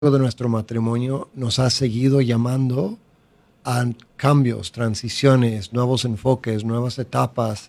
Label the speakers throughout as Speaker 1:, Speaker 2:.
Speaker 1: de nuestro matrimonio nos ha seguido llamando a cambios, transiciones, nuevos enfoques, nuevas etapas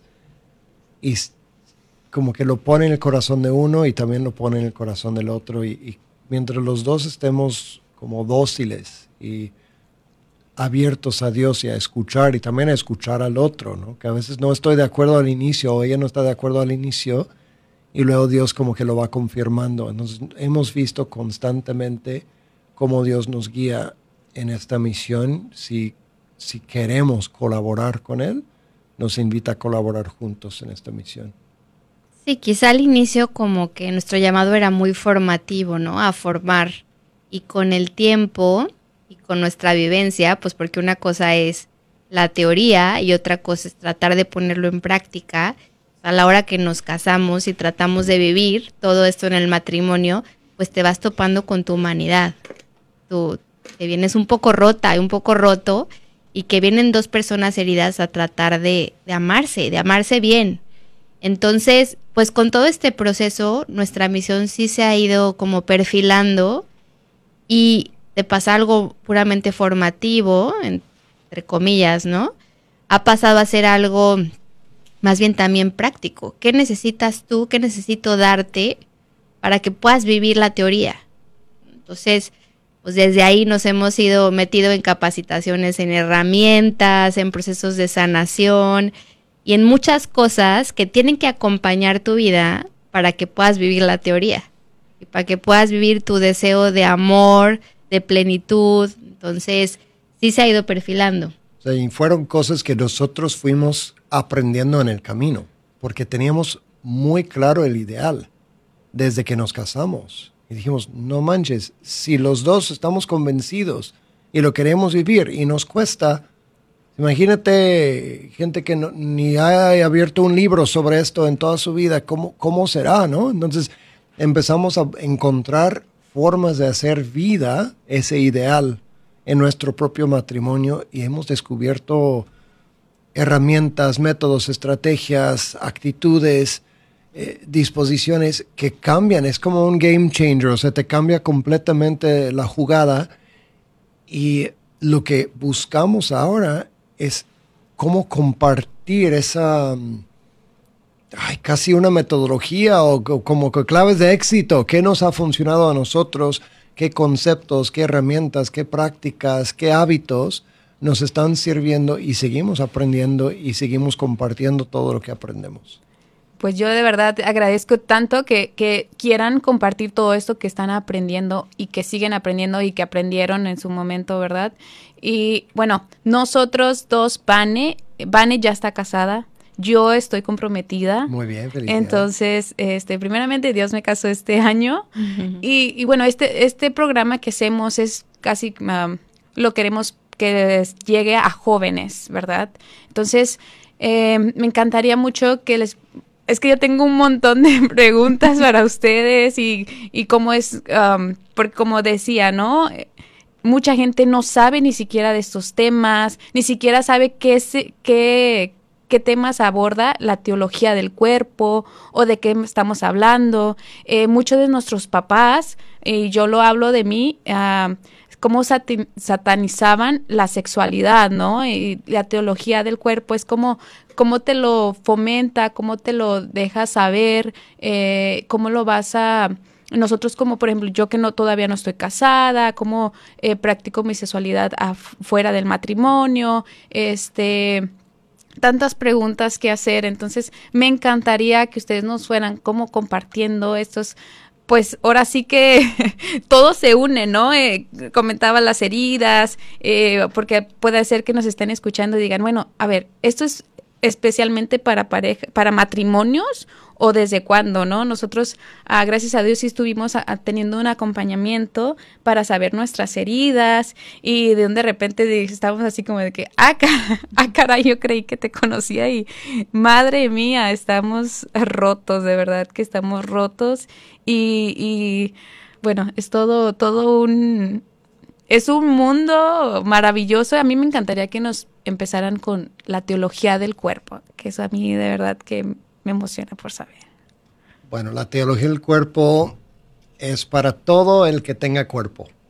Speaker 1: y como que lo pone en el corazón de uno y también lo pone en el corazón del otro y mientras los dos estemos como dóciles y abiertos a Dios y a escuchar y también a escuchar al otro, ¿no? Que a veces no estoy de acuerdo al inicio o ella no está de acuerdo al inicio y luego Dios como que lo va confirmando. Entonces hemos visto constantemente cómo Dios nos guía en esta misión. Si queremos colaborar con Él, nos invita a colaborar juntos en esta misión.
Speaker 2: Sí, quizá al inicio como que nuestro llamado era muy formativo, ¿no? A formar. Y con el tiempo y con nuestra vivencia, pues porque una cosa es la teoría y otra cosa es tratar de ponerlo en práctica. A la hora que nos casamos y tratamos de vivir todo esto en el matrimonio, pues te vas topando con tu humanidad. Tú te vienes un poco rota y un poco roto y que vienen dos personas heridas a tratar de amarse bien. Entonces, pues con todo este proceso, nuestra misión sí se ha ido como perfilando y de pasar algo puramente formativo, entre comillas, ¿no? Ha pasado a ser algo más bien también práctico. ¿Qué necesitas tú? ¿Qué necesito darte para que puedas vivir la teoría? Entonces, pues desde ahí nos hemos ido metido en capacitaciones, en herramientas, en procesos de sanación y en muchas cosas que tienen que acompañar tu vida para que puedas vivir la teoría y para que puedas vivir tu deseo de amor, de plenitud. Entonces, sí se ha ido perfilando.
Speaker 1: O sea, y fueron cosas que nosotros fuimos aprendiendo en el camino, porque teníamos muy claro el ideal desde que nos casamos. Y dijimos, no manches, si los dos estamos convencidos y lo queremos vivir y nos cuesta, imagínate gente que ni haya abierto un libro sobre esto en toda su vida, ¿cómo será, no? Entonces empezamos a encontrar formas de hacer vida ese ideal en nuestro propio matrimonio y hemos descubierto herramientas, métodos, estrategias, actitudes, disposiciones que cambian. Es como un game changer, o sea, te cambia completamente la jugada y lo que buscamos ahora es cómo compartir esa, casi una metodología o como que claves de éxito, qué nos ha funcionado a nosotros, qué conceptos, qué herramientas, qué prácticas, qué hábitos nos están sirviendo y seguimos aprendiendo y seguimos compartiendo todo lo que aprendemos.
Speaker 3: Pues yo de verdad agradezco tanto que quieran compartir todo esto que están aprendiendo y que siguen aprendiendo y que aprendieron en su momento, ¿verdad? Y bueno, nosotros dos, Vane ya está casada. Yo estoy comprometida.
Speaker 1: Muy bien, felicidades.
Speaker 3: Entonces, primeramente Dios me casó este año. Uh-huh. Y bueno, este programa que hacemos es casi, lo queremos que llegue a jóvenes, ¿verdad? Entonces, me encantaría mucho que es que yo tengo un montón de preguntas para ustedes y cómo es, porque como decía, ¿no? Mucha gente no sabe ni siquiera de estos temas, ni siquiera sabe qué temas aborda la teología del cuerpo o de qué estamos hablando. Muchos de nuestros papás, y yo lo hablo de mí, cómo satanizaban la sexualidad, ¿no? Y la teología del cuerpo es cómo te lo fomenta, cómo te lo deja saber, cómo lo vas a... Nosotros como, por ejemplo, yo que todavía no estoy casada, cómo practico mi sexualidad fuera del matrimonio, tantas preguntas que hacer. Entonces, me encantaría que ustedes nos fueran como compartiendo estos... Pues ahora sí que todo se une, ¿no? Comentaba las heridas, porque puede ser que nos estén escuchando y digan, bueno, a ver, esto es especialmente para pareja, para matrimonios o desde cuándo, ¿no? Nosotros, gracias a Dios, sí estuvimos teniendo un acompañamiento para saber nuestras heridas y de repente estábamos así como de que, caray, yo creí que te conocía y madre mía, estamos rotos, de verdad que estamos rotos y bueno, es todo un... Es un mundo maravilloso. A mí me encantaría que nos empezaran con la teología del cuerpo, que eso a mí de verdad que me emociona por saber.
Speaker 1: Bueno, la teología del cuerpo es para todo el que tenga cuerpo.